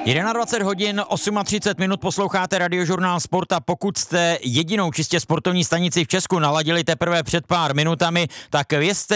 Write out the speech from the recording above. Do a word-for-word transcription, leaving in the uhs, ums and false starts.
dvacet jedna hodin třicet osm minut posloucháte Radiožurnál Sport a pokud jste jedinou čistě sportovní stanici v Česku naladili teprve před pár minutami, tak vězte,